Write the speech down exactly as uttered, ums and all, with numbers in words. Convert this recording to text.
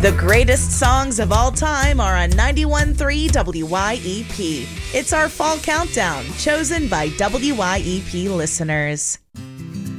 The greatest songs of all time are on ninety-one point three W Y E P. It's our fall countdown, chosen by W Y E P listeners.